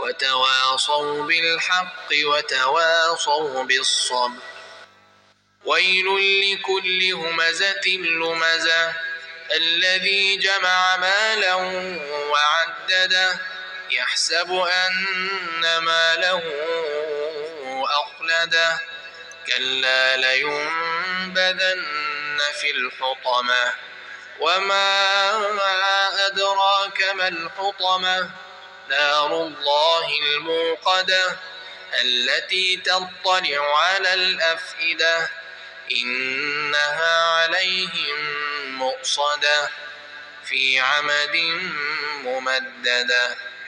وتواصوا بالحق وتواصوا بالصبر. ويل لكل همزة لمزة الذي جمع مالا وعدده يحسب أن ماله أخلده كلا لينبذن في الحطمة وما أدراك ما الحطمة نار الله الموقدة التي تطلع على الأفئدة إنها عليهم مؤصدة في عمد ممددة.